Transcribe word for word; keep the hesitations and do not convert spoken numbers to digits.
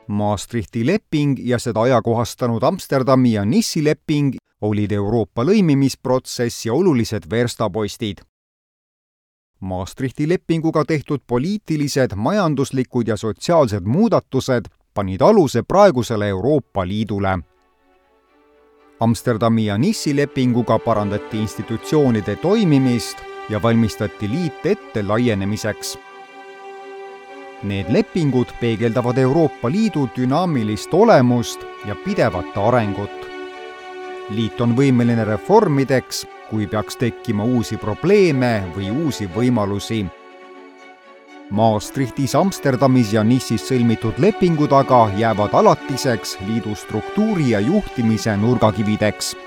Maastrichti leping ja seda ajakohastanud Amsterdami ja Nice'i leping olid Euroopa lõimimisprotsessi olulised verstapostid. Maastrichti lepinguga tehtud poliitilised, majanduslikud ja sotsiaalsed muudatused panid aluse praegusele Euroopa Liidule. Amsterdami ja Nice'i lepinguga parandati institutsioonide toimimist ja valmistati liit ette laienemiseks. Need lepingud peegeldavad Euroopa Liidu dünaamilist olemust ja pidevat arengut. Liit on võimeline reformideks, kui peaks tekkima uusi probleeme või uusi võimalusi. Maastrichtis, Amsterdamis ja Nice'is sõlmitud lepingud aga jäävad alatiseks liidu struktuuri ja juhtimise nurgakivideks.